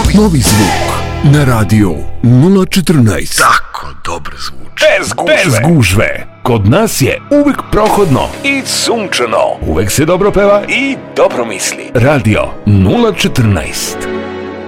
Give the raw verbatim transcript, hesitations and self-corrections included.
Novi zvuk na radio nula četrnaest. Tako dobro zvuči. Bez gužve. Bez gužve. Kod nas je uvek prohodno i sunčano. Uvek se dobro peva i dobro misli. Radio nula četrnaest.